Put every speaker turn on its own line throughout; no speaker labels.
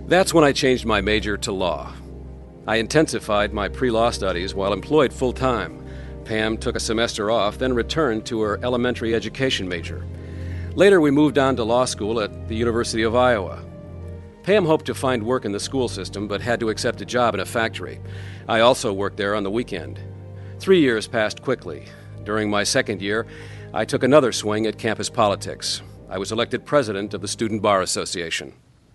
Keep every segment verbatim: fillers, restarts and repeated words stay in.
That's when I changed my major to law. I intensified my pre-law studies while employed full-time. Pam took a semester off, then returned to her elementary education major. Later, we moved on to law school at the University of Iowa. Pam hoped to find work in the school system, but had to accept a job in a factory. I also worked there on the weekend. Three years passed quickly. During my second year, I took another swing at campus politics. I was elected president of the Student Bar Association.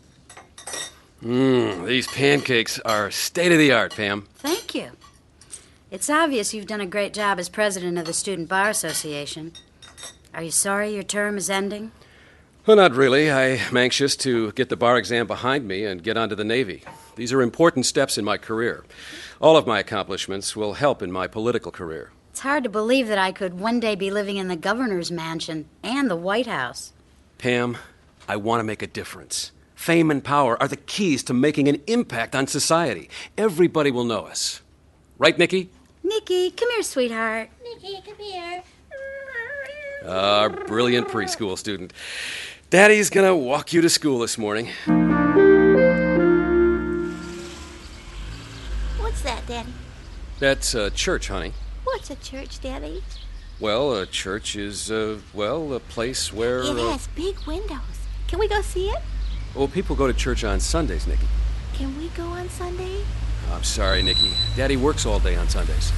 Mmm, these pancakes are state-of-the-art, Pam.
Thank you. It's obvious you've done a great job as president of the Student Bar Association. Are you sorry your term is ending?
Well, not really. I'm anxious to get the bar exam behind me and get onto the Navy. These are important steps in my career. All of my accomplishments will help in my political career.
It's hard to believe that I could one day be living in the governor's mansion and the White House.
Pam, I want to make a difference. Fame and power are the keys to making an impact on society. Everybody will know us. Right, Nikki?
Nikki, come here, sweetheart.
Nikki, come here.
Our brilliant preschool student. Daddy's gonna walk you to school this morning.
What's that, Daddy?
That's uh, church, honey.
What's a church, Daddy?
Well, a church is, uh, well, a place where...
It
uh,
has big windows. Can we go see it?
Well, people go to church on Sundays, Nikki.
Can we go on Sunday?
I'm sorry, Nikki. Daddy works all day on Sundays.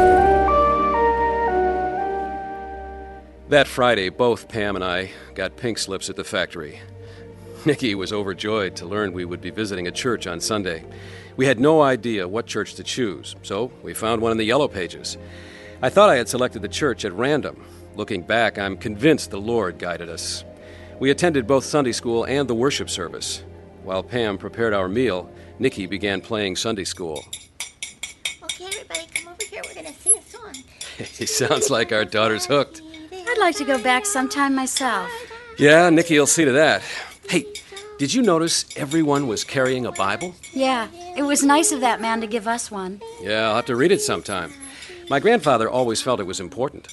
That Friday, both Pam and I got pink slips at the factory. Nikki was overjoyed to learn we would be visiting a church on Sunday. We had no idea what church to choose, so we found one in the Yellow Pages. I thought I had selected the church at random. Looking back, I'm convinced the Lord guided us. We attended both Sunday school and the worship service. While Pam prepared our meal, Nikki began playing Sunday school.
Okay, everybody, come over here. We're going to sing a song.
He sounds like our daughter's hooked.
I'd like to go back sometime myself.
Yeah, Nikki will see to that. Hey, did you notice everyone was carrying a Bible?
Yeah, it was nice of that man to give us one.
Yeah, I'll have to read it sometime. My grandfather always felt it was important.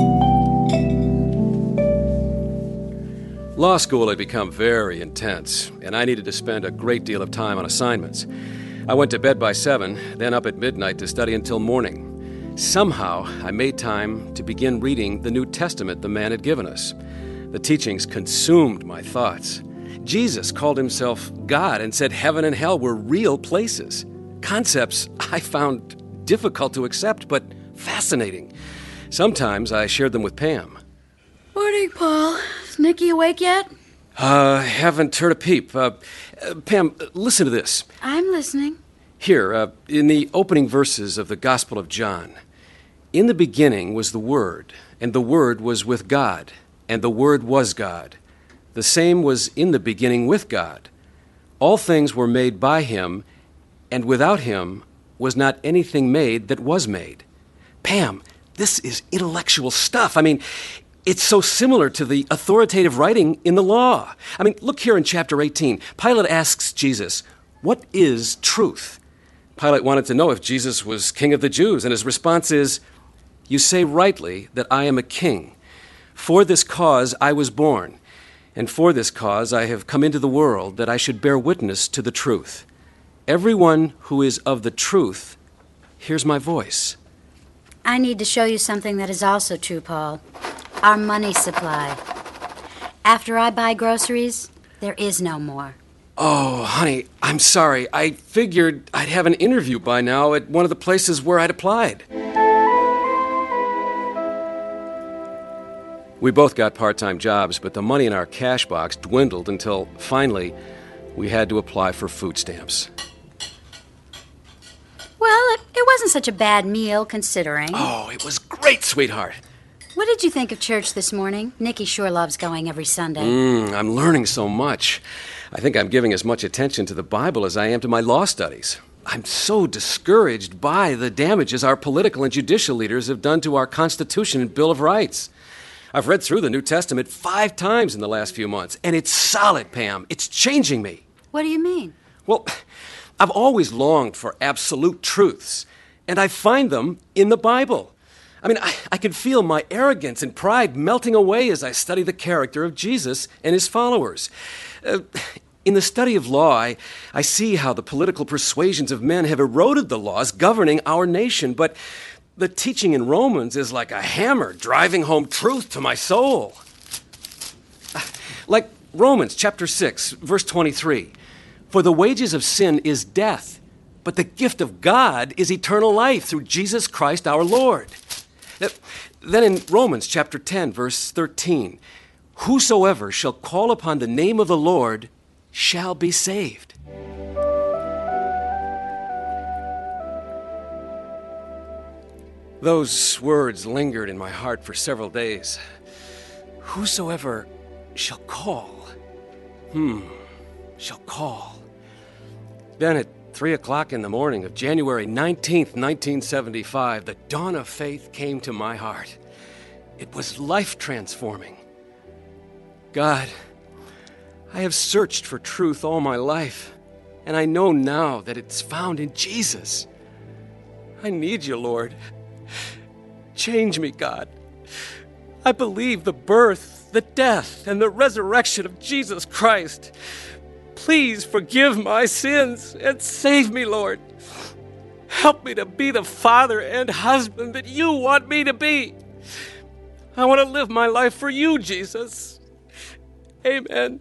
Law school had become very intense, and I needed to spend a great deal of time on assignments. I went to bed by seven, then up at midnight to study until morning. Somehow, I made time to begin reading the New Testament the man had given us. The teachings consumed my thoughts. Jesus called himself God and said heaven and hell were real places. Concepts I found difficult to accept, but fascinating. Sometimes I shared them with Pam.
Morning, Paul. Is Nikki awake yet?
Uh, haven't heard a peep. Uh, uh, Pam, listen to this.
I'm listening.
Here, uh, in the opening verses of the Gospel of John. In the beginning was the Word, and the Word was with God, and the Word was God. The same was in the beginning with God. All things were made by him, and without him was not anything made that was made. Pam, this is intellectual stuff. I mean, it's so similar to the authoritative writing in the law. I mean, look here in chapter eighteen. Pilate asks Jesus, "What is truth?" Pilate wanted to know if Jesus was king of the Jews, and his response is, "You say rightly that I am a king. For this cause I was born, and for this cause I have come into the world, that I should bear witness to the truth. Everyone who is of the truth hears my voice."
I need to show you something that is also true, Paul. Our money supply. After I buy groceries, there is no more.
Oh, honey, I'm sorry. I figured I'd have an interview by now at one of the places where I'd applied. We both got part-time jobs, but the money in our cash box dwindled until, finally, we had to apply for food stamps.
Well, it, it wasn't such a bad meal, considering.
Oh, it was great, sweetheart.
What did you think of church this morning? Nikki sure loves going every Sunday.
Mm, I'm learning so much. I think I'm giving as much attention to the Bible as I am to my law studies. I'm so discouraged by the damages our political and judicial leaders have done to our Constitution and Bill of Rights. I've read through the New Testament five times in the last few months, and it's solid, Pam. It's changing me.
What do you mean?
Well, I've always longed for absolute truths, and I find them in the Bible. I mean, I, I can feel my arrogance and pride melting away as I study the character of Jesus and his followers. Uh, In the study of law, I, I see how the political persuasions of men have eroded the laws governing our nation, but the teaching in Romans is like a hammer driving home truth to my soul. Like Romans chapter six, verse twenty-three. For the wages of sin is death, but the gift of God is eternal life through Jesus Christ our Lord. Then in Romans chapter ten, verse thirteen, whosoever shall call upon the name of the Lord shall be saved. Those words lingered in my heart for several days. Whosoever shall call, hmm, shall call. Then at three o'clock in the morning of January nineteenth, nineteen seventy-five, the dawn of faith came to my heart. It was life-transforming. God, I have searched for truth all my life, and I know now that it's found in Jesus. I need you, Lord. Change me, God. I believe the birth, the death, and the resurrection of Jesus Christ. Please forgive my sins and save me, Lord. Help me to be the father and husband that you want me to be. I want to live my life for you, Jesus. Amen.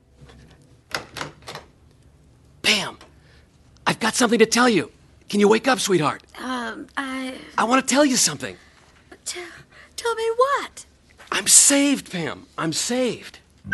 Pam, I've got something to tell you. Can you wake up, sweetheart?
Um, I...
I want to tell you something.
T- tell me what?
I'm saved, Pam. I'm saved.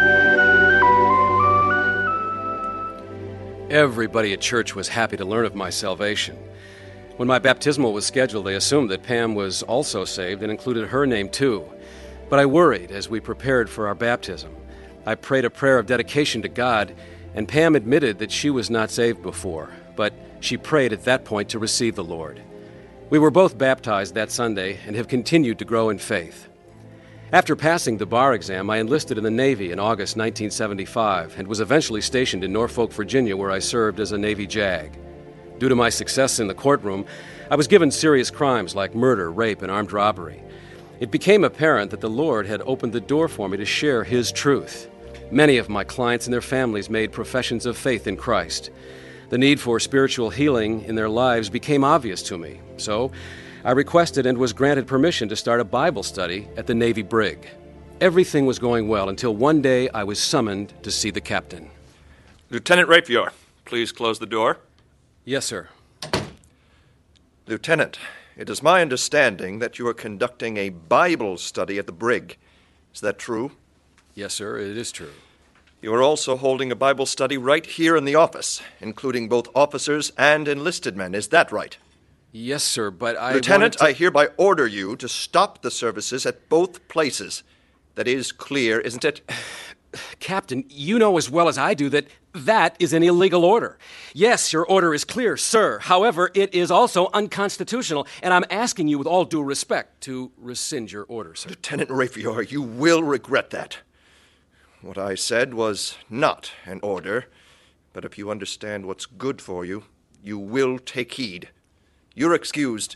Everybody at church was happy to learn of my salvation. When my baptismal was scheduled, they assumed that Pam was also saved and included her name too. But I worried as we prepared for our baptism. I prayed a prayer of dedication to God, and Pam admitted that she was not saved before, but she prayed at that point to receive the Lord. We were both baptized that Sunday and have continued to grow in faith. After passing the bar exam, I enlisted in the Navy in August nineteen seventy-five and was eventually stationed in Norfolk, Virginia, where I served as a Navy JAG. Due to my success in the courtroom, I was given serious crimes like murder, rape, and armed robbery. It became apparent that the Lord had opened the door for me to share His truth. Many of my clients and their families made professions of faith in Christ. The need for spiritual healing in their lives became obvious to me, so I requested and was granted permission to start a Bible study at the Navy brig. Everything was going well until one day I was summoned to see the captain.
Lieutenant Rapior, please close the door.
Yes, sir.
Lieutenant, it is my understanding that you are conducting a Bible study at the brig. Is that true?
Yes, sir, it is true.
You are also holding a Bible study right here in the office, including both officers and enlisted men. Is that right?
Yes, sir, but I
Lieutenant,
to...
I hereby order you to stop the services at both places. That is clear, isn't it?
Captain, you know as well as I do that that is an illegal order. Yes, your order is clear, sir. However, it is also unconstitutional, and I'm asking you with all due respect to rescind your order, sir.
Lieutenant Rapior, you will regret that. What I said was not an order, but if you understand what's good for you, you will take heed. You're excused.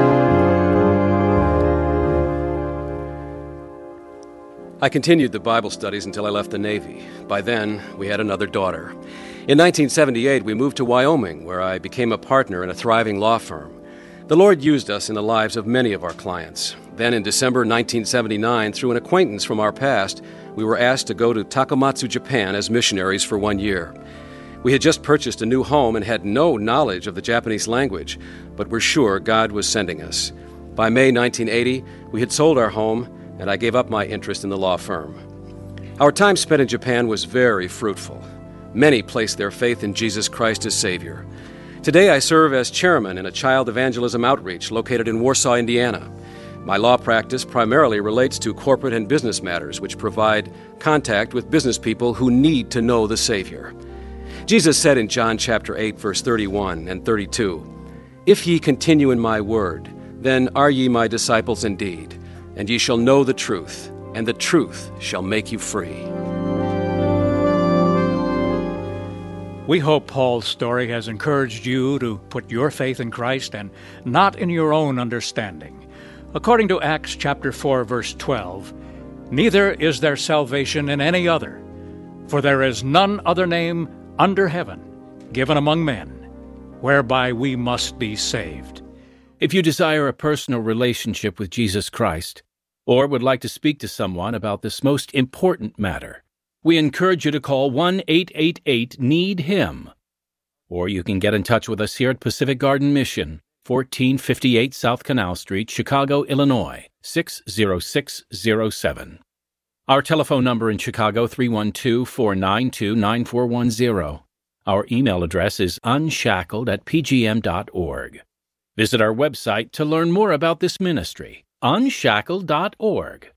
I continued the Bible studies until I left the Navy. By then, we had another daughter. In nineteen seventy-eight, we moved to Wyoming, where I became a partner in a thriving law firm. The Lord used us in the lives of many of our clients. Then in December nineteen seventy-nine, through an acquaintance from our past, we were asked to go to Takamatsu, Japan as missionaries for one year. We had just purchased a new home and had no knowledge of the Japanese language, but were sure God was sending us. By May nineteen eighty, we had sold our home, and I gave up my interest in the law firm. Our time spent in Japan was very fruitful. Many placed their faith in Jesus Christ as Savior. Today I serve as chairman in a child evangelism outreach located in Warsaw, Indiana. My law practice primarily relates to corporate and business matters, which provide contact with business people who need to know the Savior. Jesus said in John chapter eight, verse thirty-one and thirty-two, "If ye continue in my word, then are ye my disciples indeed, and ye shall know the truth, and the truth shall make you free."
We hope Paul's story has encouraged you to put your faith in Christ and not in your own understanding. According to Acts chapter four, verse twelve, "Neither is there salvation in any other, for there is none other name under heaven, given among men, whereby we must be saved.
If you desire a personal relationship with Jesus Christ, or would like to speak to someone about this most important matter, we encourage you to call one eight eight eight need him. Or you can get in touch with us here at Pacific Garden Mission, fourteen fifty-eight South Canal Street, Chicago, Illinois, six zero six zero seven. Our telephone number in Chicago, three one two, four nine two, nine four one zero. Our email address is unshackled at p g m dot org. Visit our website to learn more about this ministry, unshackled dot org.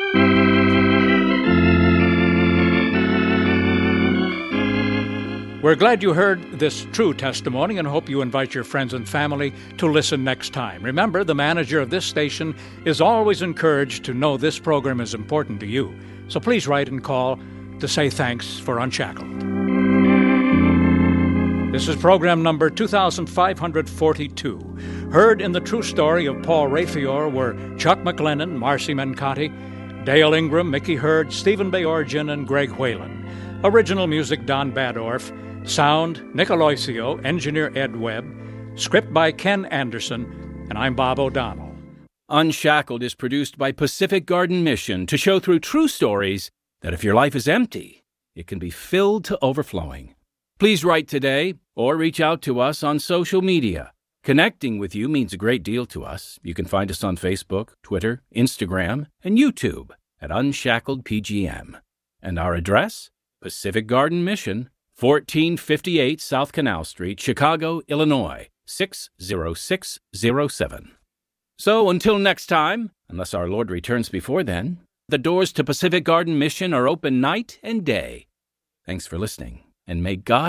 We're glad you heard this true testimony and hope you invite your friends and family to listen next time. Remember, the manager of this station is always encouraged to know this program is important to you. So please write and call to say thanks for Unshackled. This is program number two thousand five hundred forty-two. Heard in the true story of Paul Rayfior were Chuck McLennan, Marcy Mencotti, Dale Ingram, Mickey Hurd, Stephen Bayorgian, and Greg Whalen. Original music, Don Badorf. Sound, Nick Aloisio, engineer Ed Webb. Script by Ken Anderson, and I'm Bob O'Donnell.
Unshackled is produced by Pacific Garden Mission to show through true stories that if your life is empty, it can be filled to overflowing. Please write today or reach out to us on social media. Connecting with you means a great deal to us. You can find us on Facebook, Twitter, Instagram, and YouTube at Unshackled P G M. And our address? Pacific Garden Mission, fourteen fifty-eight South Canal Street, Chicago, Illinois, six zero six zero seven. So until next time, unless our Lord returns before then, the doors to Pacific Garden Mission are open night and day. Thanks for listening, and may God